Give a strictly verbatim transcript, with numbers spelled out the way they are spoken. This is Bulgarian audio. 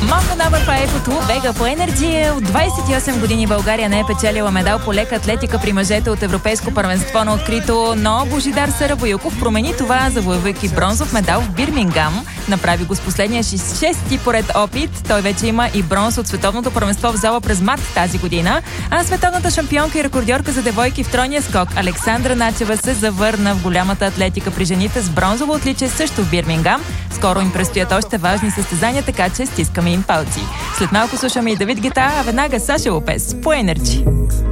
Mambo number five от Лубега по Енерджи. От двайсет и осем години България не е печелила медал по лека атлетика при мъжете от Европейско първенство на открито, но Божидар Сарабоюков промени това, завоювайки бронзов медал в Бирмингам. Направи го с последния шести поред опит. Той вече има и бронз от световното първенство в зала през март тази година. А световната шампионка и рекордьорка за девойки в тройния скок Александра Начева се завърна в голямата атлетика при жените с бронзово отличие също в Бирмингам. Скоро им предстоят още важни състезания, така че стискаме им палци. След малко слушаме и Давид Гета, а веднага Саша Лопес по Енерджи.